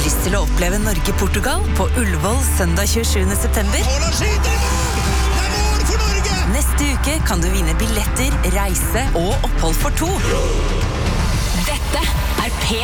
lyst til å oppleve Norge-Portugal på Ullevål søndag 27. september? Neste uke kan du vinne billetter, reise og opphold for 2. Dette er